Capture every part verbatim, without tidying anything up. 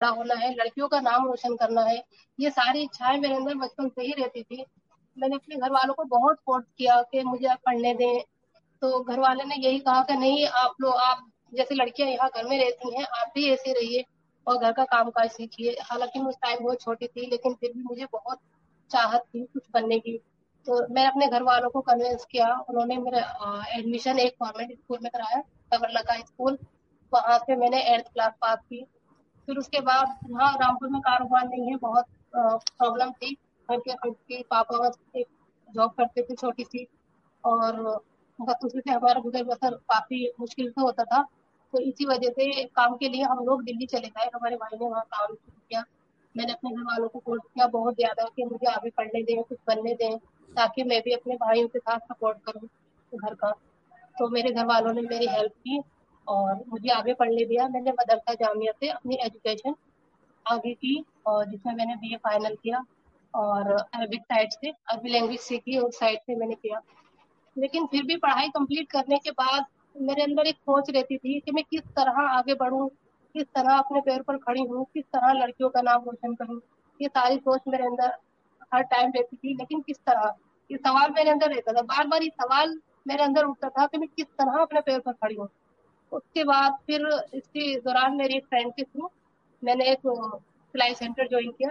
बड़ा होना है, लड़कियों का नाम रोशन करना है, ये सारी इच्छाएं मेरे अंदर बचपन से ही रहती थी। मैंने अपने घर वालों को बहुत फोर्स किया कि मुझे आप पढ़ने दें, तो घर वाले ने यही कहा कि नहीं, आप लोग आप जैसे लड़कियां यहाँ घर में रहती हैं, आप भी ऐसे रहिए और घर का काम काज सीखिए। हालांकि मैं उस टाइम बहुत छोटी थी, लेकिन फिर भी मुझे बहुत चाहत थी कुछ बनने की। तो मैं अपने घर वालों को कन्विंस किया, उन्होंने मेरा एडमिशन एक गवर्नमेंट स्कूल में कराया, तवरलका स्कूल। वहां से मैंने एट्थ क्लास पास की। फिर उसके बाद यहाँ रामपुर में कारोबार नहीं है, बहुत प्रॉब्लम थी घर के खर्च की। पापा एक जॉब करते थे छोटी सी, और बस उसी से हमारा गुजर बसर काफी मुश्किल से होता था। तो इसी वजह से काम के लिए हम लोग दिल्ली चले गए, हमारे भाई ने वहाँ काम शुरू किया। मैंने अपने घर वालों को फोर्स किया बहुत ज्यादा कि मुझे आगे पढ़ने दें, कुछ बनने दें, ताकि मैं भी अपने भाइयों के साथ सपोर्ट करूँ घर का। तो मेरे घर वालों ने मेरी हेल्प की और मुझे आगे पढ़ने दिया। मैंने मदरसा जामिया से अपनी एजुकेशन आगे की, और जिसमें मैंने बीए फाइनल किया, और अरबिक साइड से अरबी लैंग्वेज सीखी, उस साइड से मैंने किया। लेकिन फिर भी पढ़ाई कंप्लीट करने के बाद मेरे अंदर एक सोच रहती थी कि मैं किस तरह आगे बढ़ूं, किस तरह अपने पैर पर खड़ी हूँ, किस तरह लड़कियों का नाम रोशन करूं। ये सारी सोच मेरे अंदर हर टाइम रहती थी, लेकिन किस तरह, ये सवाल मेरे अंदर रहता था, बार बार ये सवाल मेरे अंदर उठता था कि मैं किस तरह अपने पैर पर खड़ी हूँ। उसके बाद फिर इसके दौरान मेरी एक फ्रेंड के थ्रू मैंने एक सिलाई सेंटर ज्वाइन किया,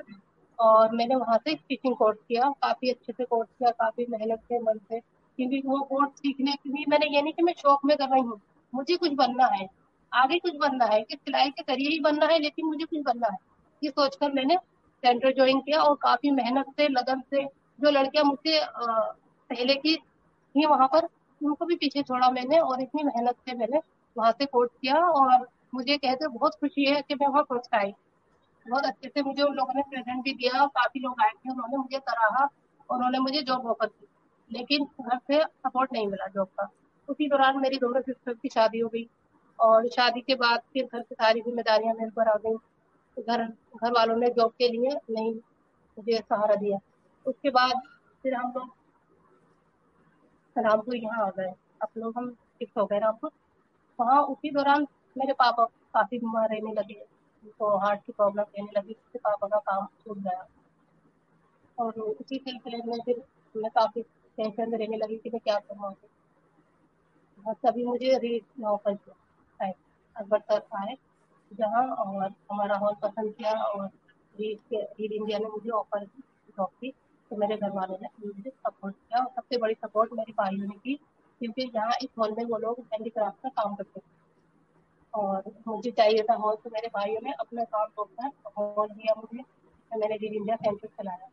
और मैंने वहां से स्टिचिंग कोर्स किया, काफी अच्छे से कोर्स किया, काफी मेहनत से मन से। क्योंकि वो कोर्स सीखने के लिए मैंने, ये नहीं कि मैं शौक में कर रही हूँ, मुझे कुछ बनना है, आगे कुछ बनना है, कि सिलाई के जरिए ही बनना है, लेकिन मुझे कुछ बनना है, ये सोचकर मैंने सेंटर ज्वाइन किया। और काफी मेहनत से, लगन से, जो लड़कियां मुझसे अ, पहले की थी वहां पर, उनको भी पीछे छोड़ा मैंने, और इतनी मेहनत से मैंने वहां से कोर्स किया। और मुझे कहते बहुत खुशी है कि मैं वहाँ फर्स्ट आई। बहुत अच्छे से मुझे उन लोगों ने प्रेजेंट भी दिया, काफी लोग आए थे, उन्होंने मुझे सराहा और उन्होंने मुझे जॉब ऑफर की। लेकिन घर से सपोर्ट नहीं मिला जॉब का। उसी दौरान मेरी दोनों सिस्टर की शादी हो गई, और शादी के बाद फिर घर की सारी जिम्मेदारियां मेरे पर आ गई। घर घर वालों ने जॉब के लिए नहीं मुझे सहारा दिया। उसके बाद फिर हम लोग रामपुर यहाँ आ गए, अब लोग हम शिफ्ट हो गए रामपुर। वहाँ उसी दौरान मेरे पापा काफी बीमार रहने लगे, उनको हार्ट की प्रॉब्लम रहने लगी, जिससे पापा का काम छूट गया। और उसी सिलसिले में फिर मैं काफी टेंशन में रहने लगी कि मैं क्या करूँ आगे। और तभी मुझे रीड ऑफर किया, शायद अकबर सर आए जहाँ, और हमारा हॉल पसंद किया, और रीड के रीड इंडिया ने मुझे ऑफर की जॉब की। तो मेरे घर वालों ने मुझे सपोर्ट किया, और सबसे बड़ी सपोर्ट मेरे भाइयों ने की, क्योंकि यहाँ इस हॉल में वो लोग हैंडीक्राफ्ट का काम करते थे, और मुझे चाहिए था हॉल। तो मेरे भाइयों ने अपना काम रोककर हॉल दिया मुझे, तो मैंने रीड इंडिया सेंटर चलाया।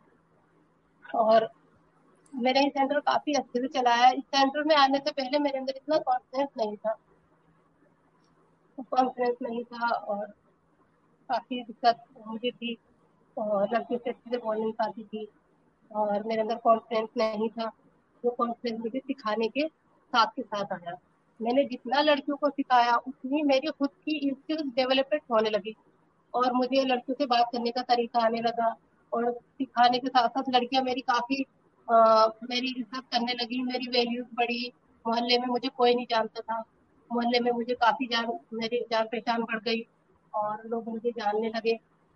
और मैंने ये सेंटर काफी अच्छे से चलाया। इस सेंटर में आने से पहले मेरे अंदर इतना कॉन्फिडेंस नहीं था, कॉन्फिडेंस नहीं था, और काफी दिक्कत मुझे थी, और लड़कियों से अच्छे से बोल नहीं पाती थी, और मेरे अंदर कॉन्फिडेंस नहीं था। वो कॉन्फिडेंस मुझे सिखाने के साथ के साथ आया। मैंने जितना लड़कियों को सिखाया, उतनी मेरी खुद की स्किल्स डेवलपमेंट होने लगी, और मुझे लड़कियों से बात करने का तरीका आने लगा। और सिखाने के साथ साथ लड़कियां मेरी काफी अ, मेरी इज्जत करने लगी, मेरी वैल्यूज बढ़ी। मोहल्ले में मुझे कोई नहीं जानता था, मोहल्ले में मुझे काफी जान मेरी जान पहचान बढ़ गई, और लोग मुझे जानने लगे।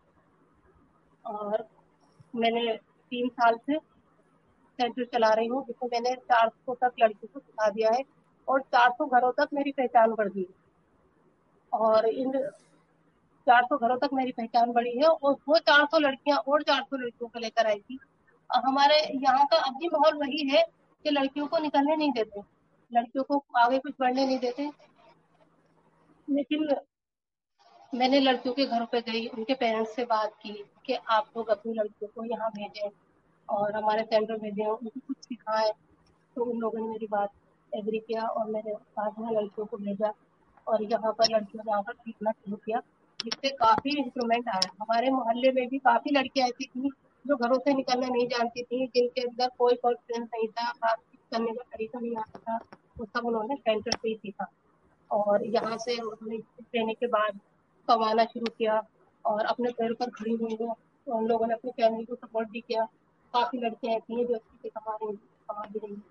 और मैंने तीन साल से सेंटर चला रही हूँ, जिसमें मैंने चार सौ तक लड़कियों को सिखा दिया है, और चार सौ घरों तक मेरी पहचान बढ़ गई। और इन चार सौ घरों तक मेरी पहचान बढ़ी है, और वो चार सौ लड़कियां और चार सौ लड़कियों को लेकर आई थी। अ, हमारे यहाँ का अभी माहौल वही है कि लड़कियों को निकलने नहीं देते, लड़कियों को आगे कुछ बढ़ने नहीं देते। लेकिन मैंने लड़कियों के घरों पे गई, उनके पेरेंट्स से बात की कि आप लोग अपनी लड़कियों को यहाँ भेजें, और हमारे सेंटर भेजें, उनको कुछ सिखाएं। तो उन लोगों ने मेरी बात एग्री किया, और मेरे साथ में लड़कियों को भेजा, और यहाँ पर लड़कियों ने आकर सीखना शुरू किया, जिससे काफी इंप्रूवमेंट आया। हमारे मोहल्ले में भी काफी लड़कियां ऐसी थी जो घरों से निकलना नहीं जानती थी, जिनके अंदर कोई कॉन्फिडेंस नहीं था, बातचीत करने का तरीका नहीं आता था, वो सब उन्होंने सेंटर से ही सीखा। और यहाँ से उन्होंने लेने के बाद कमाना शुरू किया, और अपने पैर पर खड़ी हुई हैं। तो उन लोगों ने अपनी फैमिली को सपोर्ट भी किया। काफी लड़कियां ऐसी हैं जो अच्छे से कमा रही हैं, कमा भी रही हैं।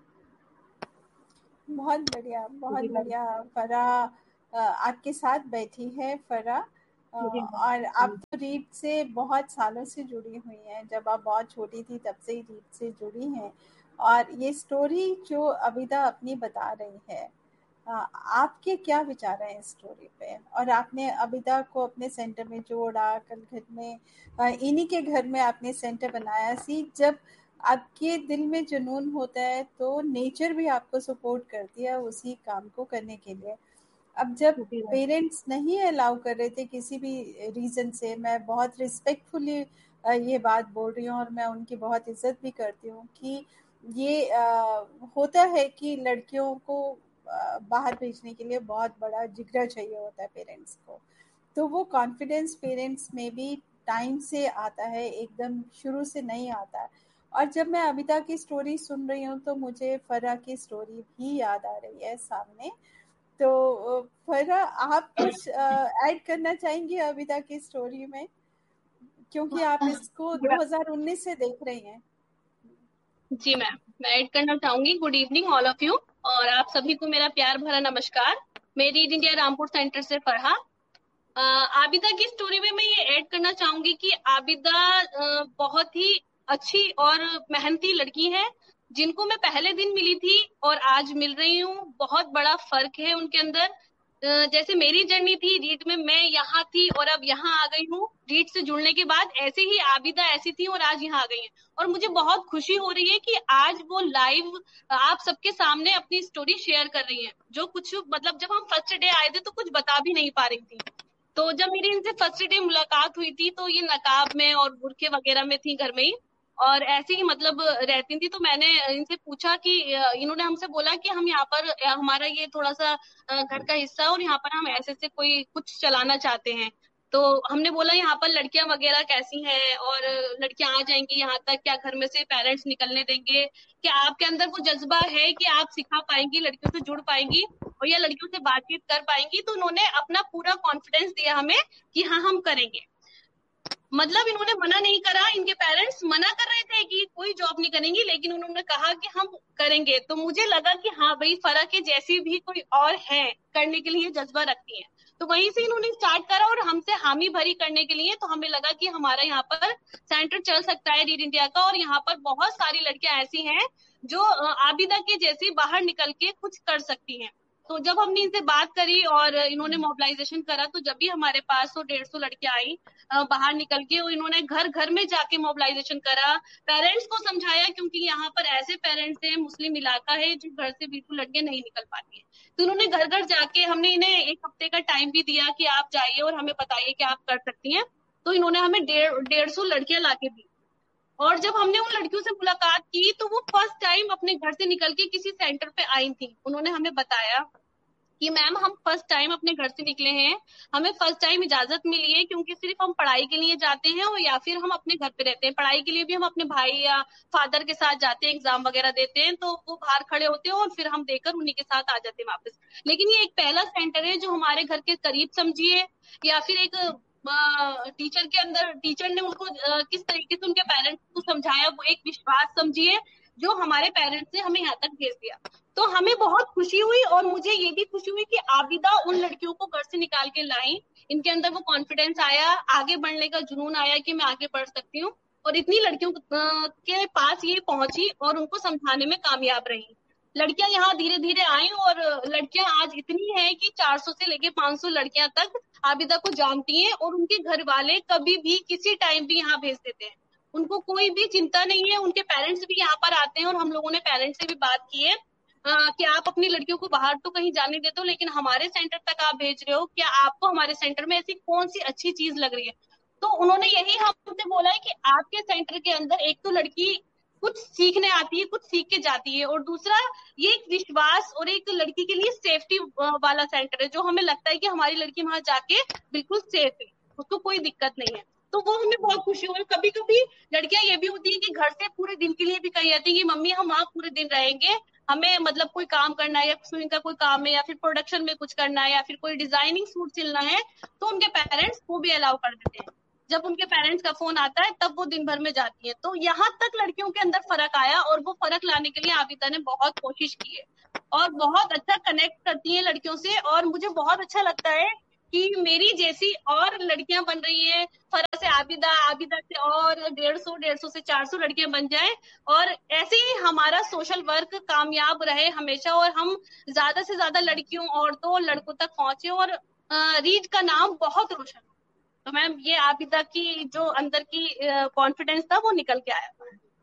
बहुत बढ़िया, बहुत जी मैम। बढ़िया। फरा अ, आपके साथ बैठी है फरा, जी और मैम। आप तो रीड से बहुत सालों से जुड़ी हुई हैं, जब आप बहुत छोटी थी तब से ही रीड से जुड़ी हैं। और ये स्टोरी जो अबिदा अपनी बता रही है, अ, आपके क्या विचार हैं इस स्टोरी पे? और आपने अबिदा को अपने सेंटर में जोड़ा, कल घर में अ, इन्हीं के घर में आपने सेंटर बनाया। सी जब आपके दिल में जुनून होता है तो नेचर भी आपको सपोर्ट करती है उसी काम को करने के लिए। अब जब जी मैम। पेरेंट्स नहीं अलाउ कर रहे थे किसी भी रीज़न से, मैं बहुत रिस्पेक्टफुली ये बात बोल रही हूँ और मैं उनकी बहुत इज्जत भी करती हूँ कि ये अ, होता है कि लड़कियों को अ, बाहर भेजने के लिए बहुत बड़ा जिगरा चाहिए होता है पेरेंट्स को। तो वो कॉन्फिडेंस पेरेंट्स में भी टाइम से आता है, एकदम शुरू से नहीं आता है। और जब मैं अबिता की स्टोरी सुन रही हूँ तो मुझे फरा की स्टोरी भी याद आ रही है सामने। तो अ, फरा, आप कुछ ऐड करना चाहेंगी अबिता की स्टोरी में, क्योंकि आप इसको गुड दो हज़ार उन्नीस से देख रही हैं। जी मैम, मैं ऐड करना चाहूंगी। Good evening all of you, और आप सभी को मेरा प्यार भरा नमस्कार। मेरी इंडिया रामपुर सेंटर से फरहा। अ, आबिदा की स्टोरी में मैं ये ऐड करना चाहूंगी कि आबिदा अ, बहुत ही अच्छी और मेहनती लड़की है, जिनको मैं पहले दिन मिली थी और आज मिल रही हूँ। बहुत बड़ा फर्क है उनके अंदर। अ, जैसे मेरी जर्नी थी रीड में, मैं यहाँ थी और अब यहाँ आ गई हूँ रीड से जुड़ने के बाद, ऐसे ही आबिदा ऐसी थी और आज यहाँ आ गई है। और मुझे बहुत खुशी हो रही है कि आज वो लाइव आप सबके सामने अपनी स्टोरी शेयर कर रही हैं। जो कुछ मतलब जब हम फर्स्ट डे आए थे तो कुछ बता भी नहीं पा रही थी। तो जब मेरी इनसे फर्स्ट डे मुलाकात हुई थी तो ये नकाब में और बुरखे वगैरह में थी घर में ही, और ऐसे ही मतलब रहती थी। तो मैंने इनसे पूछा कि इन्होंने हमसे बोला कि हम यहाँ पर, हमारा ये थोड़ा सा घर का हिस्सा है और यहाँ पर हम ऐसे से कोई कुछ चलाना चाहते हैं। तो हमने बोला यहाँ पर लड़कियां वगैरह कैसी हैं, और लड़कियां आ जाएंगी यहाँ तक क्या, घर में से पेरेंट्स निकलने देंगे क्या, आपके अंदर वो जज्बा है कि आप सिखा पाएंगी, लड़कियों से जुड़ पाएंगी और या लड़कियों से बातचीत कर पाएंगी। तो उन्होंने अपना पूरा कॉन्फिडेंस दिया हमें कि हाँ हम करेंगे। मतलब इन्होंने मना नहीं करा, इनके पेरेंट्स मना कर रहे थे कि कोई जॉब नहीं करेंगी, लेकिन उन्होंने कहा कि हम करेंगे। तो मुझे लगा कि हाँ भाई, फर्क है जैसी भी कोई और है करने के लिए जज्बा रखती है। तो वहीं से इन्होंने स्टार्ट करा और हमसे हामी भरी करने के लिए। तो हमें लगा कि हमारा यहाँ पर सेंटर चल सकता है रीड इंडिया का, और यहाँ पर बहुत सारी लड़कियां ऐसी हैं जो आबिदा के जैसी बाहर निकल के कुछ कर सकती हैं। तो जब हमने इनसे बात करी और इन्होंने मोबिलाइजेशन करा, तो जब भी हमारे पास सौ डेढ़ सौ लड़कियां आई बाहर निकल के, और इन्होंने घर घर में जाके मोबिलाइजेशन करा, पेरेंट्स को समझाया, क्योंकि यहाँ पर ऐसे पेरेंट्स हैं, मुस्लिम इलाका है, जो घर से बिल्कुल लड़कियां नहीं निकल पाती है। तो उन्होंने घर घर जाके, हमने इन्हें एक हफ्ते का टाइम भी दिया कि आप जाइए और हमें बताइए कि आप कर सकती हैं। तो इन्होंने हमें डेढ़ डेढ़ सौ लड़कियां लाके दी। और जब हमने उन लड़कियों से मुलाकात की तो वो फर्स्ट टाइम अपने घर से निकल के किसी सेंटर पे आई थी। उन्होंने हमें बताया कि मैम हम फर्स्ट टाइम अपने घर से निकले हैं, हमें फर्स्ट टाइम इजाजत मिली है, क्योंकि सिर्फ हम पढ़ाई के लिए जाते हैं और या फिर हम अपने घर पे रहते हैं। पढ़ाई के लिए भी हम अपने भाई या फादर के साथ जाते हैं, एग्जाम वगैरह देते हैं, तो वो बाहर खड़े होते हैं और फिर हम देकर उन्हीं के साथ आ जाते हैं वापस। लेकिन ये एक पहला सेंटर है जो हमारे घर के करीब समझिए, या फिर एक टीचर के अंदर, टीचर ने उनको अ, किस तरीके से उनके पेरेंट्स को समझाया, वो एक विश्वास समझिए जो हमारे पेरेंट्स ने हमें यहाँ तक भेज दिया। तो हमें बहुत खुशी हुई, और मुझे ये भी खुशी हुई कि आबिदा उन लड़कियों को घर से निकाल के लाई, इनके अंदर वो कॉन्फिडेंस आया, आगे बढ़ने का जुनून आया कि मैं आगे बढ़ सकती हूँ, और इतनी लड़कियों के पास ये पहुंची और उनको समझाने में कामयाब रही। लड़कियां यहाँ धीरे धीरे आई, और लड़कियां आज इतनी हैं कि चार सौ से लेके पांच सौ लड़कियां तक आबिदा को जानती हैं, और उनके घर वाले कभी भी किसी टाइम भी यहाँ भेज देते हैं। उनको कोई भी चिंता नहीं है। उनके पेरेंट्स भी यहाँ पर आते हैं, और हम लोगों ने पेरेंट्स से भी बात की है आ, कि आप अपनी लड़कियों को बाहर तो कहीं जाने देते हो, लेकिन हमारे सेंटर तक आप भेज रहे हो, क्या आपको हमारे सेंटर में ऐसी कौन सी अच्छी चीज लग रही है? तो उन्होंने यही हमसे बोला है कि आपके सेंटर के अंदर एक तो लड़की कुछ सीखने आती है, कुछ सीख के जाती है, और दूसरा ये एक विश्वास और एक लड़की के लिए सेफ्टी वाला सेंटर है, जो हमें लगता है कि हमारी लड़की वहां जाके बिल्कुल सेफ है, उसको कोई दिक्कत नहीं है। तो वो हमें बहुत खुशी हुई। कभी कभी लड़कियां ये भी होती है कि घर से पूरे दिन के लिए भी कही जाती है कि मम्मी हम वहां पूरे दिन रहेंगे, हमें मतलब कोई काम करना है, या स्विमिंग का कोई काम है, या फिर प्रोडक्शन में कुछ करना है, या फिर कोई डिजाइनिंग सूट सिलना है, तो उनके पेरेंट्स वो भी अलाउ कर देते हैं। जब उनके पेरेंट्स का फोन आता है तब वो दिन भर में जाती है। तो यहाँ तक लड़कियों के अंदर फर्क आया, और वो फर्क लाने के लिए आबिदा ने बहुत कोशिश की है और बहुत अच्छा कनेक्ट करती है लड़कियों से। और मुझे बहुत अच्छा लगता है कि मेरी जैसी और लड़कियां बन रही हैं, फरा से आबिदा, आबिदा से और डेढ़ सौ डेढ़ सौ से चार सौ लड़कियां बन जाए, और ऐसे ही हमारा सोशल वर्क कामयाब रहे हमेशा, और हम ज्यादा से ज्यादा लड़कियों, औरतों, लड़कों तक पहुंचे, और रीड का नाम बहुत रोशन हो। तो मैम ये आबिदा की जो अंदर की कॉन्फिडेंस था वो निकल के आया।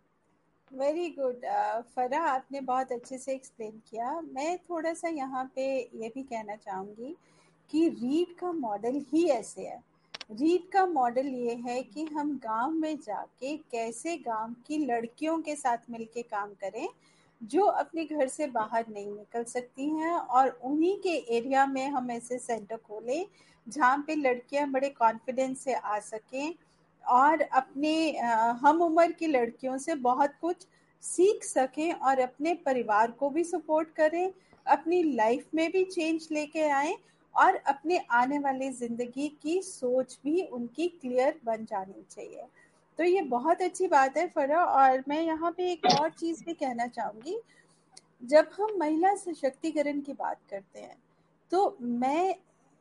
वेरी गुड फरा, आपने बहुत अच्छे से एक्सप्लेन किया। मैं थोड़ा सा यहाँ पे ये भी कहना चाहूँगी कि रीड का मॉडल ही ऐसे है। रीड का मॉडल ये है कि हम गांव में जाके कैसे गांव की लड़कियों के साथ मिलके काम करें जो अपने घर से बाहर नहीं निकल सकती हैं, और उन्हीं के एरिया में हम ऐसे सेंटर खोलें जहाँ पे लड़कियां बड़े कॉन्फिडेंस से आ सकें और अपने हम उम्र की लड़कियों से बहुत कुछ सीख सकें और अपने परिवार को भी सपोर्ट करें, अपनी लाइफ में भी चेंज लेके आएं, और अपने आने वाली जिंदगी की सोच भी उनकी क्लियर बन जानी चाहिए। तो ये बहुत अच्छी बात है फरा। और मैं यहाँ पे एक और चीज भी कहना चाहूंगी, जब हम महिला सशक्तिकरण की बात करते हैं तो मैं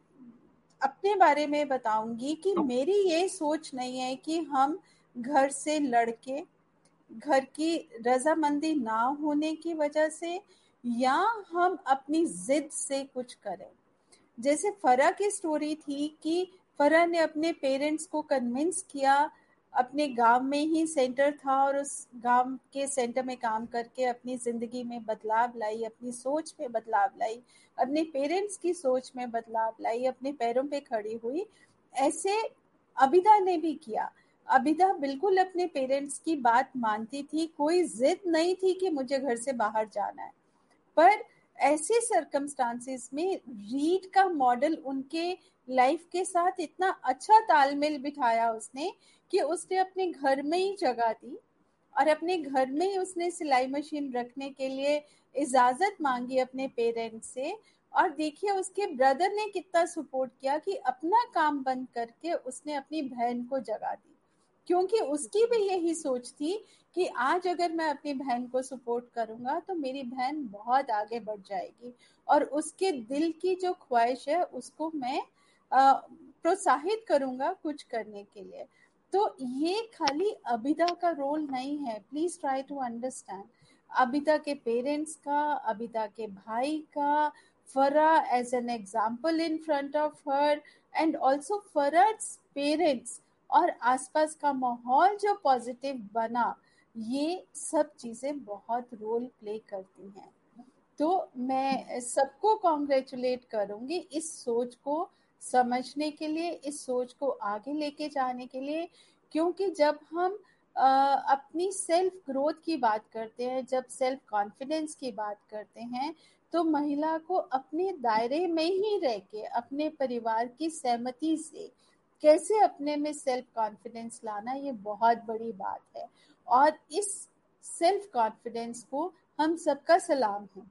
अपने बारे में बताऊंगी कि मेरी ये सोच नहीं है कि हम घर से लड़के, घर की रजामंदी ना होने की वजह से, या हम अपनी जिद से कुछ करें। जैसे फरा की स्टोरी थी कि फरा ने अपने पेरेंट्स को कन्विंस किया, अपने गांव में ही सेंटर था और उस गांव के सेंटर में काम करके अपनी जिंदगी में बदलाव लाई, अपनी सोच में बदलाव लाई, अपने पेरेंट्स की सोच में बदलाव लाई, अपने पैरों पे खड़ी हुई। ऐसे अबिदा ने भी किया। अबिदा बिल्कुल अपने पेरेंट्स की बात मानती थी, कोई जिद नहीं थी कि मुझे घर से बाहर जाना है। पर ऐसे सरकमस्टांसेस में रीड का मॉडल उनके लाइफ के साथ इतना अच्छा तालमेल बिठाया उसने कि उसने अपने घर में ही जगह दी, और अपने घर में ही उसने सिलाई मशीन रखने के लिए इजाजत मांगी अपने पेरेंट्स से। और देखिए उसके ब्रदर ने कितना सपोर्ट किया कि अपना काम बंद करके उसने अपनी बहन को जगह दी, क्योंकि उसकी भी यही सोच थी कि आज अगर मैं अपनी बहन को सपोर्ट करूंगा तो मेरी बहन बहुत आगे बढ़ जाएगी, और उसके दिल की जो ख्वाहिश है उसको मैं प्रोत्साहित करूंगा कुछ करने के लिए। तो ये खाली अबिदा का रोल नहीं है, please try to understand. Abida के पेरेंट्स का, अबिदा के भाई का, फरा as an example in front of her, and also फरा's parents और आसपास का माहौल जो पॉजिटिव बना, ये सब चीजें बहुत रोल प्ले करती हैं। तो मैं सबको कॉन्ग्रेचुलेट करूंगी इस सोच को समझने के लिए, इस सोच को आगे लेके जाने के लिए, क्योंकि जब हम आ, अपनी सेल्फ ग्रोथ की बात करते हैं, जब सेल्फ कॉन्फिडेंस की बात करते हैं, तो महिला को अपने दायरे में ही रह के अपने परिवार की सहमति से कैसे अपने में सेल्फ कॉन्फिडेंस लाना, ये बहुत बड़ी बात है। और इस सेल्फ कॉन्फिडेंस को हम सबका सलाम है,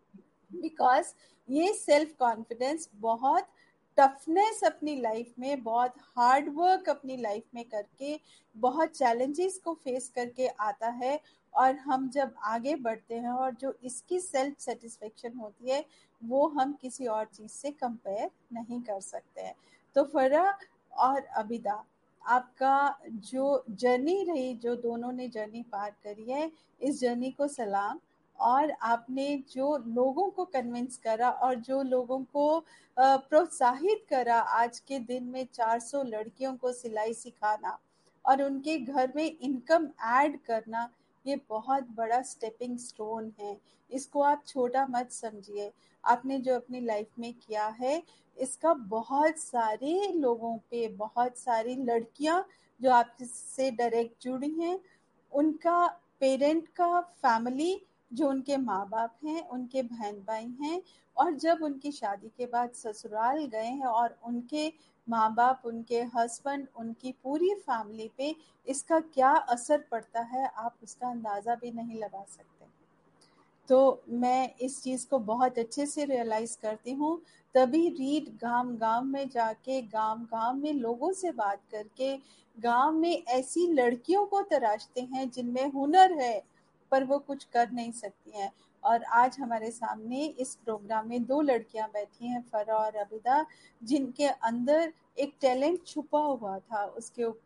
बिकॉज ये सेल्फ कॉन्फिडेंस बहुत टफनेस अपनी लाइफ में, बहुत हार्ड वर्क अपनी लाइफ में करके, बहुत चैलेंजेस को फेस करके आता है। और हम जब आगे बढ़ते हैं और जो इसकी सेल्फ सेटिस्फेक्शन होती है वो हम किसी और चीज से कंपेयर नहीं कर सकते हैं। तो फरा और अबिदा, आपका जो जर्नी रही, जो दोनों ने जर्नी पार करी है, इस जर्नी को सलाम। और आपने जो लोगों को कन्विंस करा और जो लोगों को प्रोत्साहित करा आज के दिन में चार सौ लड़कियों को सिलाई सिखाना और उनके घर में इनकम ऐड करना, ये बहुत बड़ा स्टेपिंग स्टोन है। इसको आप छोटा मत समझिए। आपने जो अपनी लाइफ में किया है इसका बहुत सारे लोगों पे, बहुत सारी लड़कियां जो आपसे डायरेक्ट जुड़ी हैं, उनका पेरेंट का फैमिली जो उनके माँ बाप हैं, उनके बहन भाई हैं, और जब उनकी शादी के बाद ससुराल गए हैं और उनके माँ बाप, उनके हस्बैंड, उनकी पूरी फैमिली पे इसका क्या असर पड़ता है आप उसका अंदाजा भी नहीं लगा सकते। तो मैं इस चीज को बहुत अच्छे से रियलाइज करती हूँ, तभी रीड गांव गांव में जाके, गांव गांव में लोगों से बात करके, गांव में ऐसी लड़कियों को तराशते हैं जिनमें हुनर है, पर वो कुछ कर नहीं सकती हैं। और आज हमारे सामने इस प्रोग्राम में दो लड़कियां बैठी हैं, फरा और अबिदा, जिनके अंदर एक टैलेंट छुपा हुआ था, उसके